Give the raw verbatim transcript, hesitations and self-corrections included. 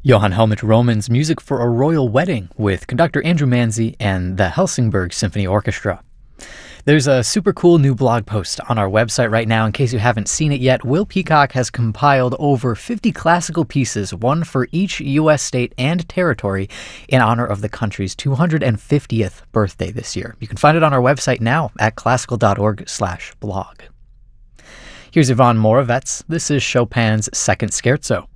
Johann Helmut Roman's Music for a Royal Wedding with conductor Andrew Manzi and the Helsingborg Symphony Orchestra. There's a super cool new blog post on our website right now in case you haven't seen it yet. Will Peacock has compiled over fifty classical pieces, one for each U S state and territory, in honor of the country's two hundred fiftieth birthday this year. You can find it on our website now at classical dot org slash blog. Here's Ivan Moravec. This is Chopin's Second Scherzo.